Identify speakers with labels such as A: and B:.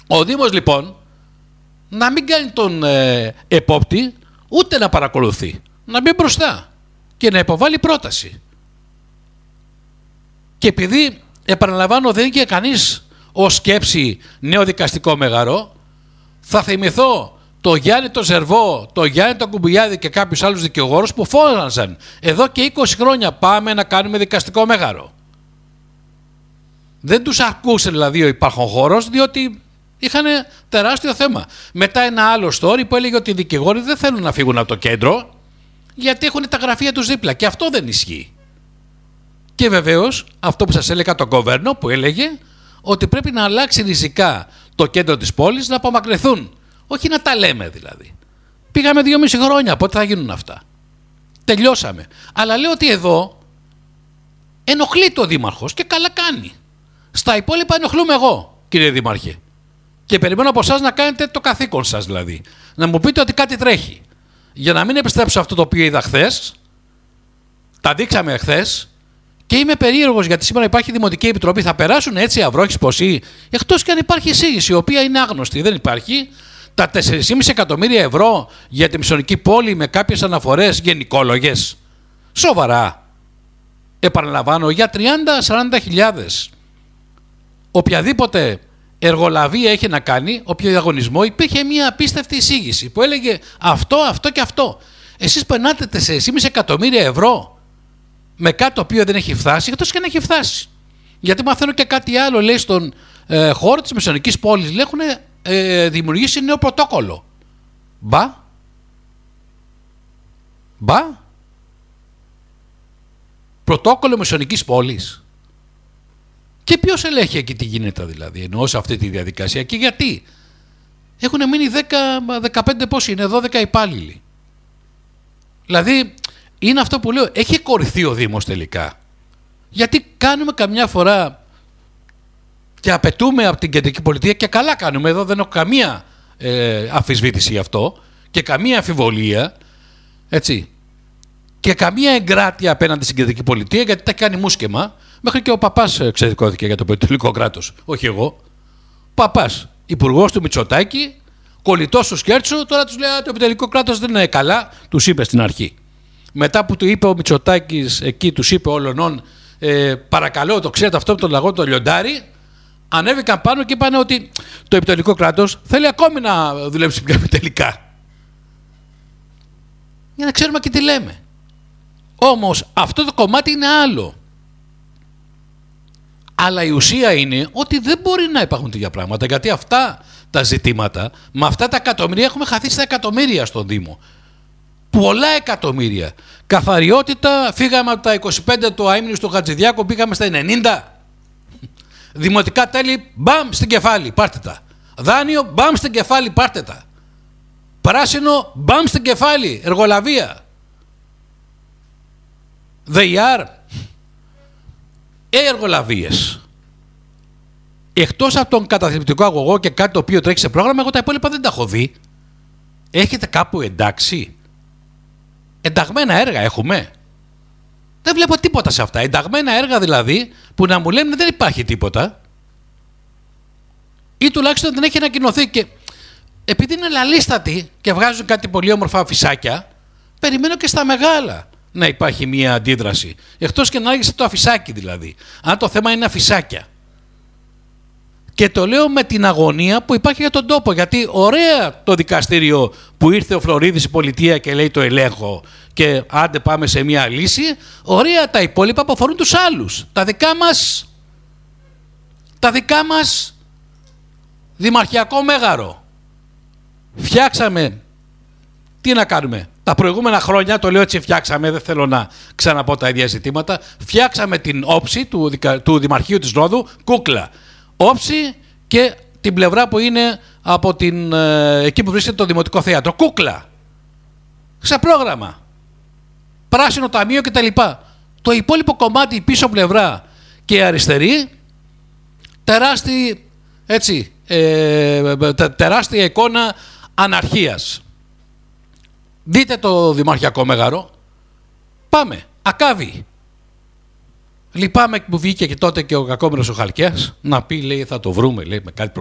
A: Ο Δήμος λοιπόν να μην κάνει τον επόπτη, ούτε να παρακολουθεί. Να μπει μπροστά και να υποβάλει πρόταση. Και επειδή, επαναλαμβάνω, δεν είχε κανείς ως σκέψη νέο δικαστικό μεγαρό, θα θυμηθώ το Γιάννη τον Ζερβό, το Γιάννη τον Κουμπουλιάδη και κάποιους άλλους δικηγόρους που φώναζαν εδώ και 20 χρόνια πάμε να κάνουμε δικαστικό μέγαρο. Δεν τους ακούσε δηλαδή ο υπάρχον χώρος, διότι είχαν τεράστιο θέμα. Μετά ένα άλλο story που έλεγε ότι οι δικηγόροι δεν θέλουν να φύγουν από το κέντρο γιατί έχουν τα γραφεία τους δίπλα, και αυτό δεν ισχύει. Και βεβαίως αυτό που σας έλεγα το Κοβέρνο, που έλεγε ότι πρέπει να αλλάξει ριζικά το κέντρο της πόλης, να απομακρυνθούν. Όχι να τα λέμε δηλαδή. Πήγαμε 2,5 χρόνια, πότε θα γίνουν αυτά. Τελειώσαμε. Αλλά λέω ότι εδώ ενοχλείται ο Δήμαρχος και καλά κάνει. Στα υπόλοιπα ενοχλούμε εγώ, κύριε Δήμαρχε. Και περιμένω από εσάς να κάνετε το καθήκον σας δηλαδή. Να μου πείτε ότι κάτι τρέχει. Για να μην επιστρέψω αυτό το οποίο είδα χθες, τα δείξαμε χθες, και είμαι περίεργος γιατί σήμερα υπάρχει Δημοτική Επιτροπή. Θα περάσουν έτσι αυρόχεις ποσοί, εκτός και αν υπάρχει εισήγηση, η οποία είναι άγνωστη. Δεν υπάρχει. Τα 4,5 εκατομμύρια ευρώ για τη Μισονική πόλη με κάποιες αναφορές γενικόλογες. Σοβαρά. Επαναλαμβάνω, για 30-40 χιλιάδες. Οποιαδήποτε εργολαβία έχει να κάνει, όποιο διαγωνισμό, υπήρχε μια απίστευτη εισήγηση που έλεγε αυτό, αυτό και αυτό. Εσείς περνάτε 4,5 εκατομμύρια ευρώ με κάτι το οποίο δεν έχει φτάσει, εκτός και αν έχει φτάσει. Γιατί μαθαίνω και κάτι άλλο, λέει, στον χώρο της Μεσονικής πόλης, λέει, έχουν δημιουργήσει νέο πρωτόκολλο. Μπα. Πρωτόκολλο Μεσονικής πόλης. Και ποιος ελέγχει εκεί τι γίνεται δηλαδή, εννοώ σε αυτή τη διαδικασία, και γιατί. Έχουν μείνει 10-15 πόσοι είναι, 12 υπάλληλοι. Δηλαδή είναι αυτό που λέω, έχει κορυφθεί ο Δήμος τελικά. Γιατί κάνουμε καμιά φορά και απαιτούμε από την κεντρική πολιτεία, και καλά κάνουμε, εδώ δεν έχω καμία αμφισβήτηση γι' αυτό και καμία αμφιβολία, έτσι, και καμία εγκράτεια απέναντι στην κεντρική πολιτεία, γιατί τα κάνει μουσκεμα. Μέχρι και ο παπάς ξεδικώθηκε για το επιτελικό κράτος, όχι εγώ. Παπάς, υπουργός του Μητσοτάκη, κολλητός του Σκέρτσου, τώρα τους λέει το επιτελικό κράτος δεν είναι καλά, τους είπε στην αρχή. Μετά που του είπε ο Μητσοτάκης, εκεί τους είπε όλων, παρακαλώ, το ξέρετε αυτό από τον λαγό, το λιοντάρι, ανέβηκαν πάνω και είπαν ότι το επιτελικό κράτος θέλει ακόμη να δουλέψει πιο επιτελικά. Για να ξέρουμε και τι λέμε. Όμως αυτό το κομμάτι είναι άλλο. Αλλά η ουσία είναι ότι δεν μπορεί να υπάρχουν τέτοια πράγματα, γιατί αυτά τα ζητήματα, με αυτά τα εκατομμύρια, έχουμε χαθεί στα εκατομμύρια στον Δήμο. Πολλά εκατομμύρια. Καθαριότητα, φύγαμε από τα 25 του αείμνηου του Χατζηδιάκου, πήγαμε στα 90. Δημοτικά τέλη, μπαμ στην κεφάλι, πάρτε τα. Δάνειο, μπαμ στην κεφάλι, πάρτε τα. Πράσινο, μπαμ στην κεφάλι, εργολαβία. ΔΕΙΑΡ, εργολαβίες. Εκτός από τον καταθλιπτικό αγωγό και κάτι το οποίο τρέχει σε πρόγραμμα, εγώ τα υπόλοιπα δεν τα έχω δει. Έχετε κάπου εντάξει? Ενταγμένα έργα έχουμε? Δεν βλέπω τίποτα σε αυτά. Ενταγμένα έργα δηλαδή που να μου λένε δεν υπάρχει τίποτα, ή τουλάχιστον δεν έχει ανακοινωθεί. Και επειδή είναι λαλίστατοι και βγάζουν κάτι πολύ όμορφα φυσάκια, περιμένω και στα μεγάλα να υπάρχει μια αντίδραση. Εκτός και να άγγισε το αφισάκι δηλαδή. Αν το θέμα είναι αφισάκια. Και το λέω με την αγωνία που υπάρχει για τον τόπο. Γιατί ωραία το δικαστήριο που ήρθε ο Φλωρίδης η πολιτεία και λέει το ελέγχω και άντε πάμε σε μια λύση. Ωραία τα υπόλοιπα που αφορούν τους άλλους. Τα δικά μας δημαρχιακό μέγαρο. Φτιάξαμε. Τι να κάνουμε? Τα προηγούμενα χρόνια, το λέω έτσι, φτιάξαμε, δεν θέλω να ξαναπώ τα ίδια ζητήματα, φτιάξαμε την όψη του Δημαρχείου της Ρόδου, κούκλα. Όψη και την πλευρά που είναι από εκεί που βρίσκεται το Δημοτικό Θέατρο. Κούκλα. Σε πρόγραμμα. Πράσινο ταμείο κτλ. Το υπόλοιπο κομμάτι, η πίσω πλευρά και η αριστερή, τεράστια εικόνα αναρχίας. Δείτε το δημαρχιακό μέγαρο. Πάμε. Ακάβη. Λυπάμαι που βγήκε και τότε και ο κακόμενος ο Χαλκιάς να πει, λέει, θα το βρούμε, λέει, με κάτι